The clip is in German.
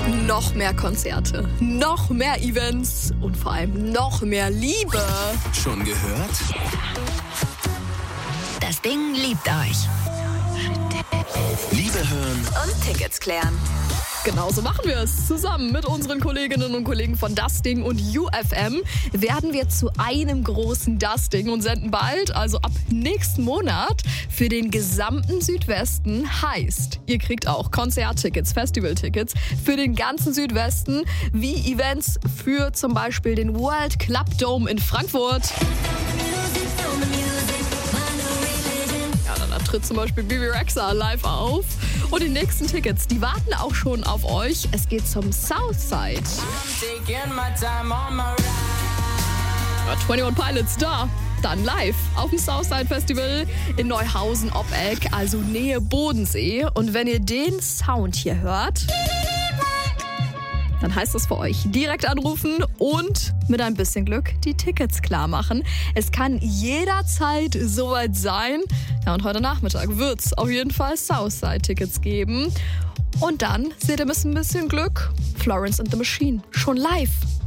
Noch mehr Konzerte, noch mehr Events und vor allem noch mehr Liebe. Schon gehört? Das Ding liebt euch. Liebe hören Und Tickets klären. Genauso machen wir es. Zusammen mit unseren Kolleginnen und Kollegen von Das Ding und UFM werden wir zu einem großen Das Ding und senden bald, also ab nächsten Monat, für den gesamten Südwesten. Heißt, ihr kriegt auch Konzerttickets, Festivaltickets für den ganzen Südwesten, wie Events für zum Beispiel den World Club Dome in Frankfurt. Da tritt zum Beispiel Bibi Rexha live auf. Und die nächsten Tickets, die warten auch schon auf euch. Es geht zum Southside. 21 Pilots da. Dann live auf dem Southside Festival in Neuhausen-Oppeck, also Nähe Bodensee. Und wenn ihr den Sound hier hört, dann heißt das für euch direkt anrufen und mit ein bisschen Glück die Tickets klar machen. Es kann jederzeit soweit sein. Ja, und heute Nachmittag wird es auf jeden Fall Southside-Tickets geben. Und dann seht ihr mit ein bisschen Glück Florence and the Machine schon live